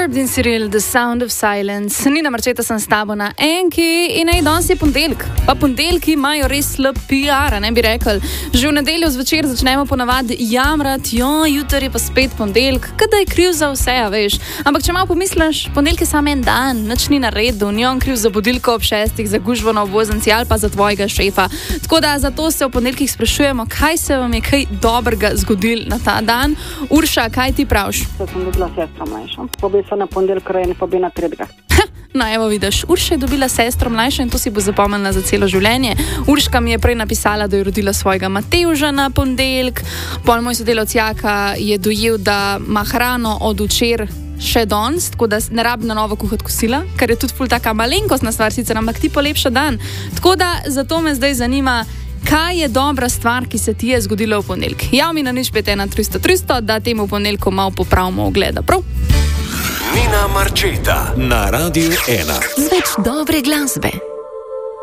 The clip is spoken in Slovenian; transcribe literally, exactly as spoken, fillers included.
Disturbed in Cyril, The Sound of Silence. Nina Marčeta sem s tabo na enki in ej, danes je ponedeljek. Pa ponedeljki imajo res slab P R, ne bi rekel. Že v nedeljo zvečer začnemo ponavadi jamrati, jo, jutri je pa spet ponedeljek, kada je kriv za vse, a veš. Ampak če malo pomisliš, ponedeljek je samo en dan, nič ni na redu, ni on kriv za budilko ob šestih, za gužvo na obvoznici ali pa za tvojega šefa. Tako da zato se v ponedeljkih sprašujemo, kaj se vam je kaj dobrega zgodil na ta dan. Urša, kaj ti praviš? To sem dobila sestro mlajšo. Pobi se na ponedeljek rojen, pobi na tretjega. No, evo vidiš, Urša je dobila sestro mlajšo in to si bo zapomnila za celo življenje. Urška mi je prej napisala, da je rodila svojega Matevža na ponedeljek. Pol moj sodelavec Jaka je dojel, da ima hrano od včeraj še danes, tako da ne rabi na novo kuhati kosila, kar je tudi ful taka malenkostna stvar, sicer ampak ti polepša dan. Tako da zato me zdaj zanima, kaj je dobra stvar, ki se ti je zgodila v ponedeljek. Jav mi na nič pet ena tristo tristo, da temu ponedeljku malo popravimo ogleda, prav? Nina Marčeta na Radiu ena. Z več dobre glasbe.